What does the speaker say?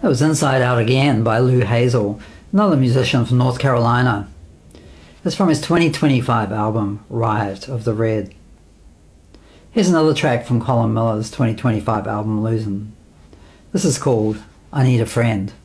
That was Inside Out Again by Lou Hazel, another musician from North Carolina. It's from his 2025 album, Riot of the Red. Here's another track from Colin Miller's 2025 album, Losing. This is called I Need a Friend.